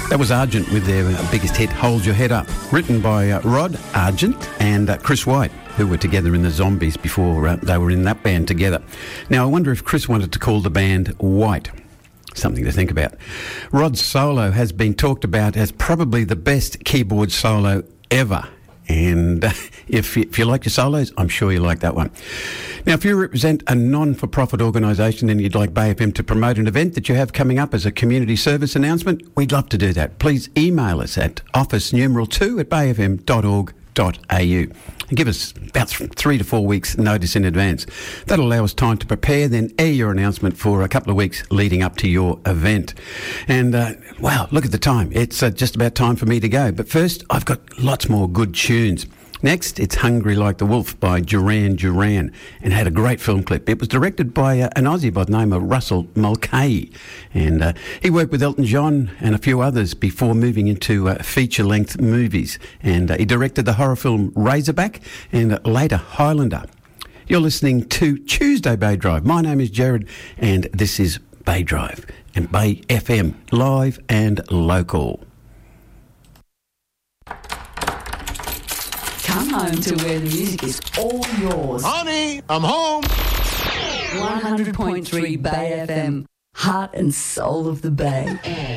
That was Argent with their biggest hit, Hold Your Head Up, written by Rod Argent and Chris White, who were together in the Zombies before they were in that band together. Now, I wonder if Chris wanted to call the band White. Something to think about. Rod's solo has been talked about as probably the best keyboard solo ever. And if you like your solos, I'm sure you like that one. Now, if you represent a non-for-profit organisation and you'd like Bay FM to promote an event that you have coming up as a community service announcement, we'd love to do that. Please email us at office2@bayfm.org.au and give us about 3 to 4 weeks notice in advance. That'll allow us time to prepare, then air your announcement for a couple of weeks leading up to your event. And, wow, look at the time. It's just about time for me to go. But first, I've got lots more good tunes. Next, it's Hungry Like the Wolf by Duran Duran, and had a great film clip. It was directed by an Aussie by the name of Russell Mulcahy, and he worked with Elton John and a few others before moving into feature-length movies, and he directed the horror film Razorback and later Highlander. You're listening to Tuesday Bay Drive. My name is Jared, and this is Bay Drive and Bay FM, live and local. Come home to where the music is all yours. Honey, I'm home. 100.3 Bay FM, heart and soul of the Bay.